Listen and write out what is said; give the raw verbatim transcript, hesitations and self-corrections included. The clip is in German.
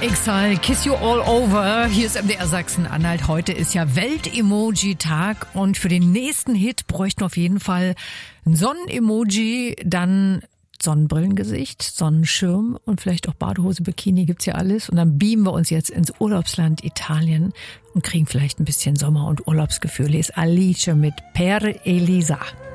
Exile, Kiss You All Over. Hier ist M D R Sachsen-Anhalt. Heute ist ja Welt-Emoji-Tag und für den nächsten Hit bräuchten wir auf jeden Fall ein Sonnen-Emoji, dann Sonnenbrillengesicht, Sonnenschirm und vielleicht auch Badehose, Bikini, gibt's ja alles. Und dann beamen wir uns jetzt ins Urlaubsland Italien und kriegen vielleicht ein bisschen Sommer- und Urlaubsgefühl. Hier ist Alice mit Per Elisa.